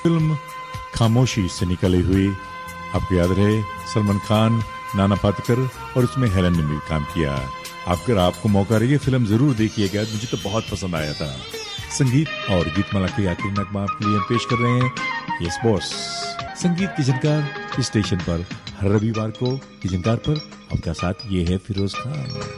Film खामोशी से निकली हुई, आपको याद रहे सलमान खान, नाना पाटेकर और उसमें हेलन ने भी काम किया। अगर आपको मौका रही फिल्म जरूर देखिएगा, मुझे तो बहुत पसंद आया था। संगीत और गीतमाला के आखिरी नगमा आपके लिए पेश कर रहे हैं यस बॉस। संगीत किचनकार स्टेशन पर हर रविवार को किचनकार पर आपका साथ ये है फिरोज खान।